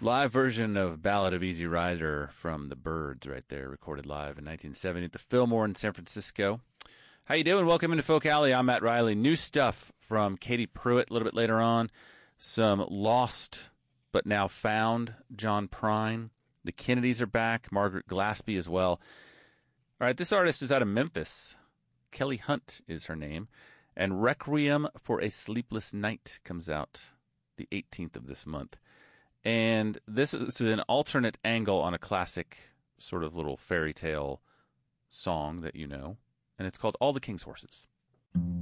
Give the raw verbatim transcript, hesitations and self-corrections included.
Live version of Ballad of Easy Rider from the Byrds right there, recorded live in nineteen seventy at the Fillmore in San Francisco. How you doing? Welcome into Folk Alley. I'm Matt Riley. New stuff from Katie Pruitt a little bit later on. Some lost but now found John Prine. The Kennedys are back. Margaret Glaspie as well. All right, this artist is out of Memphis. Kelly Hunt is her name. And Requiem for a Sleepless Night comes out the eighteenth of this month. And this is an alternate angle on a classic sort of little fairy tale song that you know. And it's called All the King's Horses.